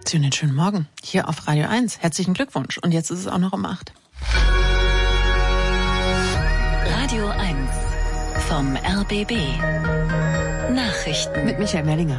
Schönen Morgen hier auf Radio 1. Herzlichen Glückwunsch. Und jetzt ist es auch noch um 8. Radio 1 vom RBB. Nachrichten mit Michael Mellinger.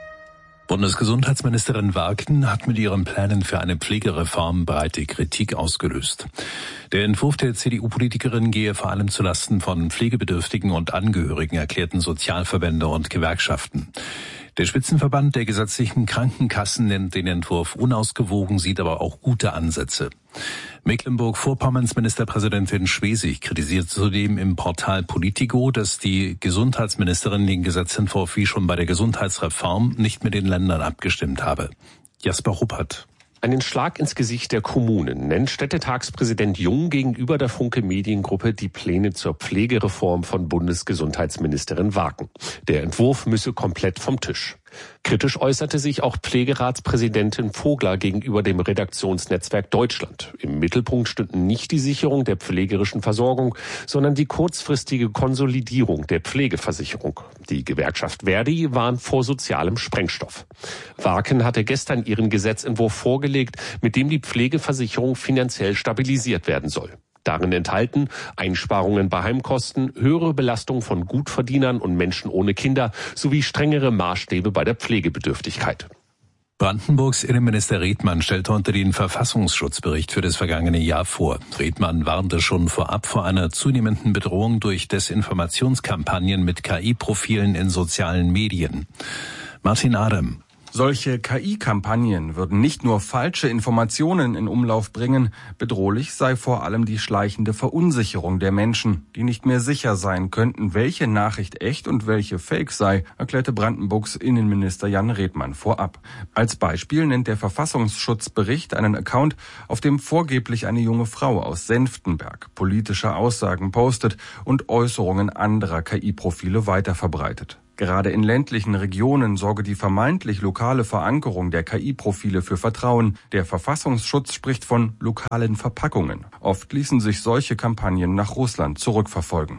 Bundesgesundheitsministerin Warken hat mit ihren Plänen für eine Pflegereform breite Kritik ausgelöst. Der Entwurf der CDU-Politikerin gehe vor allem zulasten von Pflegebedürftigen und Angehörigen, erklärten Sozialverbände und Gewerkschaften. Der Spitzenverband der gesetzlichen Krankenkassen nennt den Entwurf unausgewogen, sieht aber auch gute Ansätze. Mecklenburg-Vorpommerns Ministerpräsidentin Schwesig kritisiert zudem im Portal Politico, dass die Gesundheitsministerin den Gesetzentwurf wie schon bei der Gesundheitsreform nicht mit den Ländern abgestimmt habe. Jasper Ruppert. Einen Schlag ins Gesicht der Kommunen nennt Städtetagspräsident Jung gegenüber der Funke Mediengruppe die Pläne zur Pflegereform von Bundesgesundheitsministerin Warken. Der Entwurf müsse komplett vom Tisch. Kritisch äußerte sich auch Pflegeratspräsidentin Vogler gegenüber dem Redaktionsnetzwerk Deutschland. Im Mittelpunkt stünden nicht die Sicherung der pflegerischen Versorgung, sondern die kurzfristige Konsolidierung der Pflegeversicherung. Die Gewerkschaft Verdi warnt vor sozialem Sprengstoff. Warken hatte gestern ihren Gesetzentwurf vorgelegt, mit dem die Pflegeversicherung finanziell stabilisiert werden soll. Darin enthalten Einsparungen bei Heimkosten, höhere Belastung von Gutverdienern und Menschen ohne Kinder sowie strengere Maßstäbe bei der Pflegebedürftigkeit. Brandenburgs Innenminister Redmann stellt heute den Verfassungsschutzbericht für das vergangene Jahr vor. Redmann warnte schon vorab vor einer zunehmenden Bedrohung durch Desinformationskampagnen mit KI-Profilen in sozialen Medien. Martin Adam. Solche KI-Kampagnen würden nicht nur falsche Informationen in Umlauf bringen, bedrohlich sei vor allem die schleichende Verunsicherung der Menschen, die nicht mehr sicher sein könnten, welche Nachricht echt und welche Fake sei, erklärte Brandenburgs Innenminister Jan Redmann vorab. Als Beispiel nennt der Verfassungsschutzbericht einen Account, auf dem vorgeblich eine junge Frau aus Senftenberg politische Aussagen postet und Äußerungen anderer KI-Profile weiterverbreitet. Gerade in ländlichen Regionen sorge die vermeintlich lokale Verankerung der KI-Profile für Vertrauen. Der Verfassungsschutz spricht von lokalen Verpackungen. Oft ließen sich solche Kampagnen nach Russland zurückverfolgen.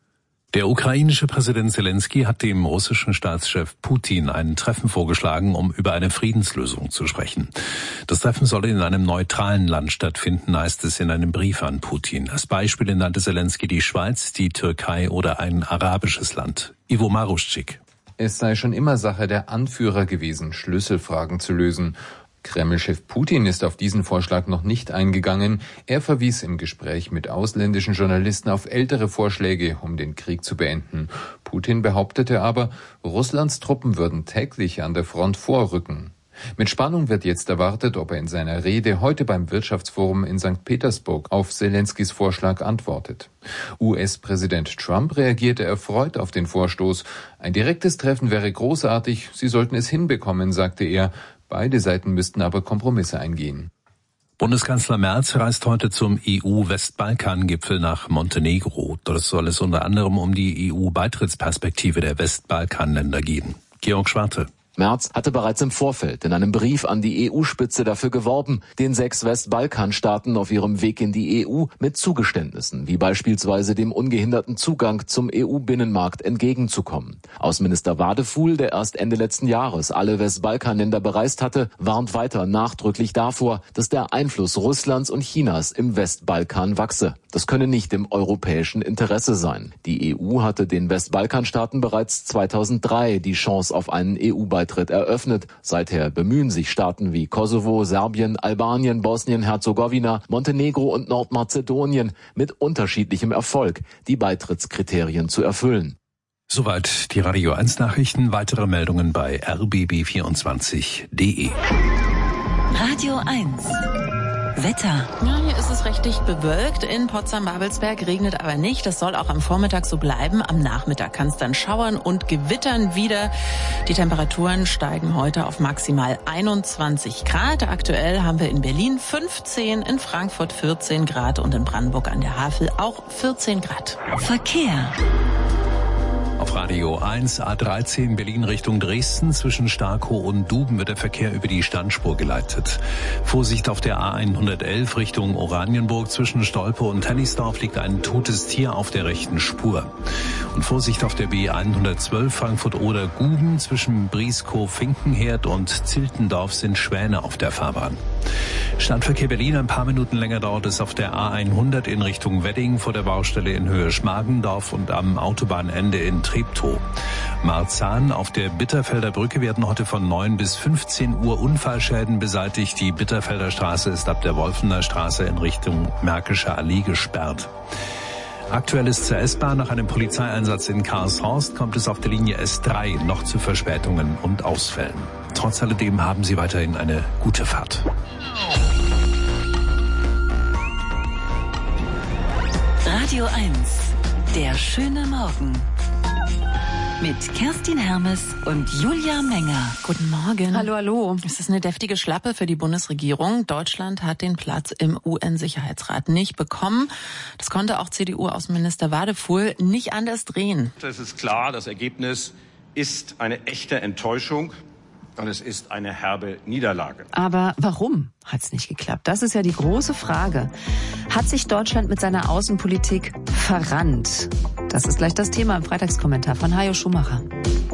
Der ukrainische Präsident Zelensky hat dem russischen Staatschef Putin ein Treffen vorgeschlagen, um über eine Friedenslösung zu sprechen. Das Treffen solle in einem neutralen Land stattfinden, heißt es in einem Brief an Putin. Als Beispiele nannte Zelensky die Schweiz, die Türkei oder ein arabisches Land. Ivo Maruschik. Es sei schon immer Sache der Anführer gewesen, Schlüsselfragen zu lösen. Kreml-Chef Putin ist auf diesen Vorschlag noch nicht eingegangen. Er verwies im Gespräch mit ausländischen Journalisten auf ältere Vorschläge, um den Krieg zu beenden. Putin behauptete aber, Russlands Truppen würden täglich an der Front vorrücken. Mit Spannung wird jetzt erwartet, ob er in seiner Rede heute beim Wirtschaftsforum in St. Petersburg auf Zelenskys Vorschlag antwortet. US-Präsident Trump reagierte erfreut auf den Vorstoß. Ein direktes Treffen wäre großartig, sie sollten es hinbekommen, sagte er. Beide Seiten müssten aber Kompromisse eingehen. Bundeskanzler Merz reist heute zum EU-Westbalkan-Gipfel nach Montenegro. Dort soll es unter anderem um die EU-Beitrittsperspektive der Westbalkanländer gehen. Georg Schwarte. Merz hatte bereits im Vorfeld in einem Brief an die EU-Spitze dafür geworben, den 6 Westbalkanstaaten auf ihrem Weg in die EU mit Zugeständnissen, wie beispielsweise dem ungehinderten Zugang zum EU-Binnenmarkt entgegenzukommen. Außenminister Wadefuhl, der erst Ende letzten Jahres alle Westbalkanländer bereist hatte, warnt weiter nachdrücklich davor, dass der Einfluss Russlands und Chinas im Westbalkan wachse. Das könne nicht im europäischen Interesse sein. Die EU hatte den Westbalkanstaaten bereits 2003 die Chance auf einen EU-Beitritt eröffnet. Seither bemühen sich Staaten wie Kosovo, Serbien, Albanien, Bosnien-Herzegowina, Montenegro und Nordmazedonien mit unterschiedlichem Erfolg, die Beitrittskriterien zu erfüllen. Soweit die Radio 1 Nachrichten. Weitere Meldungen bei rbb24.de. Radio 1 Wetter. Ja, hier ist es recht dicht bewölkt. In Potsdam-Babelsberg regnet aber nicht. Das soll auch am Vormittag so bleiben. Am Nachmittag kann es dann schauern und gewittern wieder. Die Temperaturen steigen heute auf maximal 21 Grad. Aktuell haben wir in Berlin 15, in Frankfurt 14 Grad und in Brandenburg an der Havel auch 14 Grad. Verkehr. Auf Radio 1 A13 Berlin Richtung Dresden zwischen Starkow und Duben wird der Verkehr über die Standspur geleitet. Vorsicht auf der A111 Richtung Oranienburg zwischen Stolpe und Hennigsdorf liegt ein totes Tier auf der rechten Spur. Und Vorsicht auf der B112 Frankfurt-Oder-Guben zwischen Brieskow-Finkenherd und Ziltendorf sind Schwäne auf der Fahrbahn. Stadtverkehr Berlin, ein paar Minuten länger dauert es auf der A100 in Richtung Wedding vor der Baustelle in Höhe Schmargendorf und am Autobahnende in Treptow. Marzahn auf der Bitterfelder Brücke werden heute von 9 bis 15 Uhr Unfallschäden beseitigt. Die Bitterfelder Straße ist ab der Wolfener Straße in Richtung Märkische Allee gesperrt. Aktuell ist zur S-Bahn nach einem Polizeieinsatz in Karlshorst kommt es auf der Linie S3 noch zu Verspätungen und Ausfällen. Trotz alledem haben Sie weiterhin eine gute Fahrt. Radio 1, der schöne Morgen. Mit Kerstin Hermes und Julia Menger. Guten Morgen. Hallo, hallo. Es ist eine deftige Schlappe für die Bundesregierung. Deutschland hat den Platz im UN-Sicherheitsrat nicht bekommen. Das konnte auch CDU-Außenminister Wadefuhl nicht anders drehen. Es ist klar, das Ergebnis ist eine echte Enttäuschung. Und es ist eine herbe Niederlage. Aber warum hat es nicht geklappt? Das ist ja die große Frage. Hat sich Deutschland mit seiner Außenpolitik verrannt? Das ist gleich das Thema im Freitagskommentar von Hajo Schumacher.